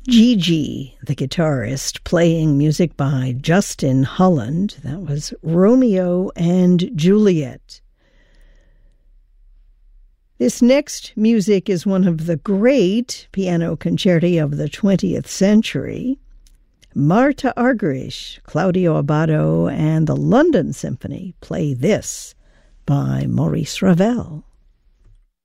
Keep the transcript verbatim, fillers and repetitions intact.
Gigi, the guitarist, playing music by Justin Holland. That was Romeo and Juliet. This next music is one of the great piano concerti of the twentieth century. Marta Argerich, Claudio Abbado, and the London Symphony play this by Maurice Ravel.